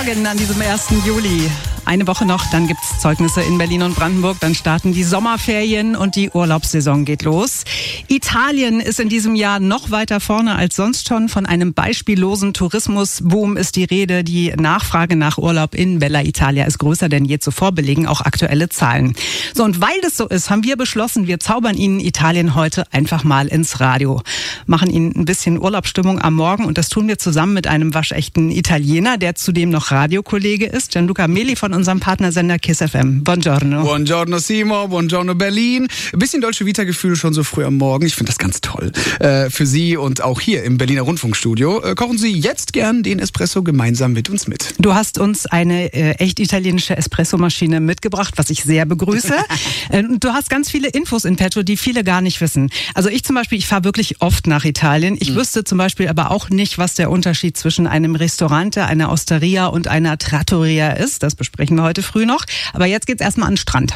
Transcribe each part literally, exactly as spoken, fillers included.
An diesem ersten Juli. Eine Woche noch, dann gibt's Zeugnisse in Berlin und Brandenburg. Dann starten die Sommerferien und die Urlaubssaison geht los. Italien ist in diesem Jahr noch weiter vorne als sonst schon. Von einem beispiellosen Tourismusboom ist die Rede. Die Nachfrage nach Urlaub in Bella Italia ist größer denn je zuvor, belegen auch aktuelle Zahlen. So, und weil das so ist, haben wir beschlossen, wir zaubern Ihnen Italien heute einfach mal ins Radio. Machen Ihnen ein bisschen Urlaubsstimmung am Morgen und das tun wir zusammen mit einem waschechten Italiener, der zudem noch Radiokollege ist, Gianluca Meli von unserem Partnersender Kiss F M. Buongiorno. Buongiorno Simo, buongiorno Berlin. Ein bisschen Dolce Vita-Gefühl schon so früh am Morgen. Ich finde das ganz toll. Äh, für Sie und auch hier im Berliner Rundfunkstudio. Äh, kochen Sie jetzt gern den Espresso gemeinsam mit uns mit. Du hast uns eine äh, echt italienische Espressomaschine mitgebracht, was ich sehr begrüße. äh, du hast ganz viele Infos in petto, die viele gar nicht wissen. Also ich zum Beispiel, ich fahre wirklich oft nach Italien. Ich hm. wüsste zum Beispiel aber auch nicht, was der Unterschied zwischen einem Ristorante, einer Osteria und einer Trattoria ist. Das besprechen wir heute früh noch. Aber jetzt geht's erstmal an den Strand.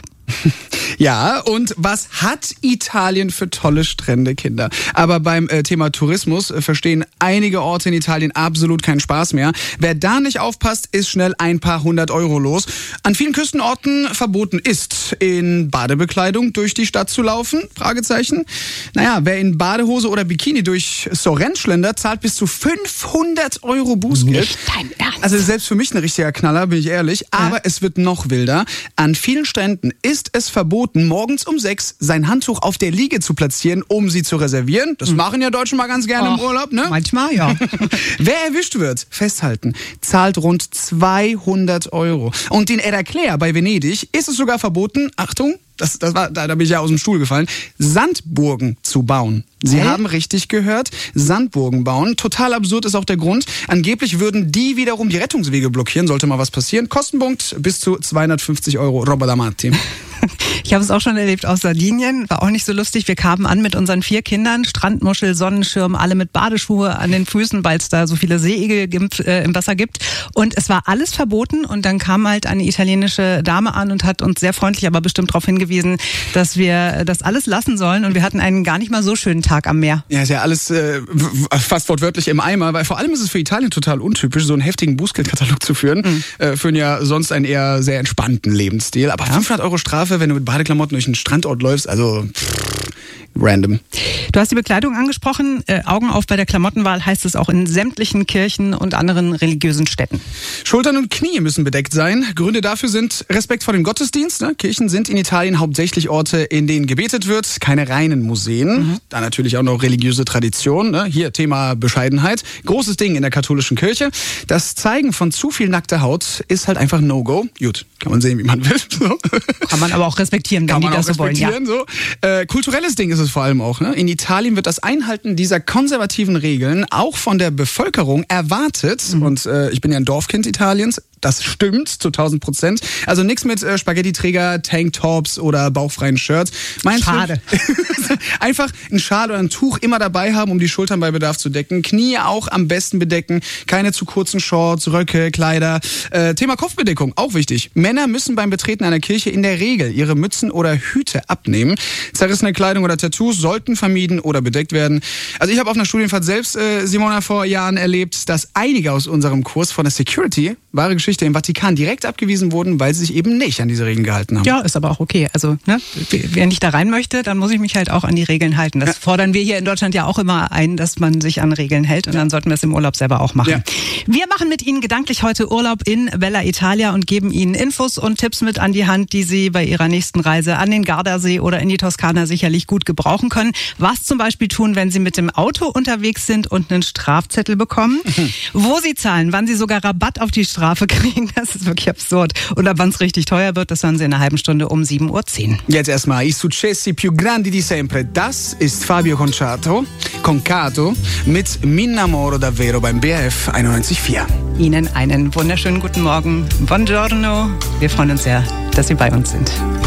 Ja, und was hat Italien für tolle Strände, Kinder? Aber beim äh, Thema Tourismus äh, verstehen einige Orte in Italien absolut keinen Spaß mehr. Wer da nicht aufpasst, ist schnell ein paar hundert Euro los. An vielen Küstenorten verboten ist, in Badebekleidung durch die Stadt zu laufen? Fragezeichen. Naja, wer in Badehose oder Bikini durch Sorrent schlendert, zahlt bis zu fünfhundert Euro Bußgeld. Nicht dein Ernst. Also selbst für mich ein richtiger Knaller, bin ich ehrlich. Aber ja. Es wird noch wilder. An vielen Stränden ist ist es verboten, morgens um sechs sein Handtuch auf der Liege zu platzieren, um sie zu reservieren. Das hm. machen ja Deutsche mal ganz gerne Och, im Urlaub, ne? Manchmal, ja. Wer erwischt wird, festhalten, zahlt rund zweihundert Euro. Und in Eraclea bei Venedig ist es sogar verboten, Achtung, das, das war, da, da bin ich ja aus dem Stuhl gefallen, Sandburgen zu bauen. Sie hey? haben richtig gehört, Sandburgen bauen. Total absurd ist auch der Grund. Angeblich würden die wiederum die Rettungswege blockieren, sollte mal was passieren. Kostenpunkt bis zu zweihundertfünfzig Euro. Roba da Matti. Ich habe es auch schon erlebt aus Sardinien. War auch nicht so lustig. Wir kamen an mit unseren vier Kindern. Strandmuschel, Sonnenschirm, alle mit Badeschuhe an den Füßen, weil es da so viele Seeigel äh, im Wasser gibt. Und es war alles verboten. Und dann kam halt eine italienische Dame an und hat uns sehr freundlich, aber bestimmt darauf hingewiesen, dass wir das alles lassen sollen. Und wir hatten einen gar nicht mal so schönen Tag am Meer. Ja, ist ja alles äh, fast wortwörtlich im Eimer. Weil vor allem ist es für Italien total untypisch, so einen heftigen Bußgeldkatalog zu führen. Mhm. Äh, führen ja sonst einen eher sehr entspannten Lebensstil. Aber ja. fünfhundert Euro Strafe, wenn du mit Badeklamotten durch einen Strandort läufst, also pff, random. Du hast die Bekleidung angesprochen. Äh, Augen auf bei der Klamottenwahl heißt es auch in sämtlichen Kirchen und anderen religiösen Städten. Schultern und Knie müssen bedeckt sein. Gründe dafür sind Respekt vor dem Gottesdienst. Ne? Kirchen sind in Italien hauptsächlich Orte, in denen gebetet wird, keine reinen Museen. Mhm. Da natürlich auch noch religiöse Tradition. Ne? Hier Thema Bescheidenheit. Großes Ding in der katholischen Kirche. Das Zeigen von zu viel nackter Haut ist halt einfach No-Go. Gut, kann man sehen, wie man will. So. Kann man aber auch respektieren, wenn die das so wollen. Ja. So. Äh, kulturelles Ding ist es vor allem auch. Ne? In Italien wird das Einhalten dieser konservativen Regeln auch von der Bevölkerung erwartet. Mhm. Und äh, ich bin ja ein Dorfkind Italiens. Das stimmt zu tausend Prozent. Also nichts mit äh, Spaghetti-Träger, Tanktops oder bauchfreien Shirts. Mein Schade. Einfach ein Schal oder ein Tuch immer dabei haben, um die Schultern bei Bedarf zu decken. Knie auch am besten bedecken. Keine zu kurzen Shorts, Röcke, Kleider. Äh, Thema Kopfbedeckung, auch wichtig. Männer müssen beim Betreten einer Kirche in der Regel ihre Mützen oder Hüte abnehmen. Zerrissene Kleidung oder Tattoos sollten vermieden oder bedeckt werden. Also ich habe auf einer Studienfahrt selbst, äh, Simona, vor Jahren erlebt, dass einige aus unserem Kurs von der Security, wahre Geschichte, im Vatikan direkt abgewiesen wurden, weil sie sich eben nicht an diese Regeln gehalten haben. Ja, ist aber auch okay. Also, ne, wer nicht da rein möchte, dann muss ich mich halt auch an die Regeln halten. Das ja. fordern wir hier in Deutschland ja auch immer ein, dass man sich an Regeln hält. Und ja. dann sollten wir es im Urlaub selber auch machen. Ja. Wir machen mit Ihnen gedanklich heute Urlaub in Bella Italia und geben Ihnen Infos und Tipps mit an die Hand, die Sie bei Ihrer nächsten Reise an den Gardasee oder in die Toskana sicherlich gut gebrauchen können. Was zum Beispiel tun, wenn Sie mit dem Auto unterwegs sind und einen Strafzettel bekommen. Mhm. Wo Sie zahlen, wann Sie sogar Rabatt auf die Strafe kriegen. Das ist wirklich absurd. Und ab wann es richtig teuer wird, das hören Sie in einer halben Stunde um sieben Uhr zehn. Jetzt erstmal I successi più grandi di sempre. Das ist Fabio Concato, Concato mit M'Innamoro davvero beim B R F einundneunzig Komma vier. Ihnen einen wunderschönen guten Morgen. Buongiorno. Wir freuen uns sehr, dass Sie bei uns sind.